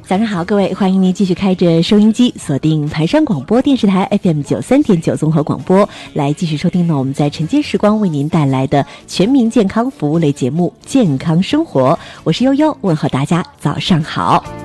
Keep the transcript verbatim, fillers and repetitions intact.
早上好，各位，欢迎您继续开着收音机，锁定盘山广播电视台 F M 九三点九综合广播，来继续收听呢我们在晨间时光为您带来的全民健康服务类节目《健康生活》。我是悠悠，问候大家早上好。